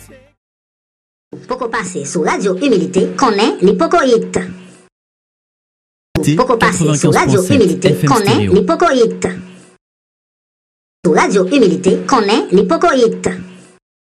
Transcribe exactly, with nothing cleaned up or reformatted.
Poco passer sur Radio Humilité, connaît l'hypocoïte. Poco passer sur Radio Humilité, connaît l'hypocoïte. Sur Radio Humilité, connaît l'hypocoïte.